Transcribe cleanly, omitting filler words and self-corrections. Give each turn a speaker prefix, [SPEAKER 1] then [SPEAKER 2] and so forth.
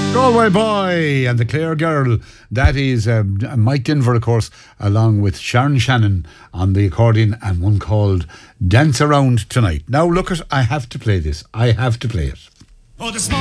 [SPEAKER 1] Galway Boy and the Clare Girl. That is Mike Denver, of course, along with Sharon Shannon on the accordion, and one called Dance Around Tonight. Now, look, I have to play this. I have to play it.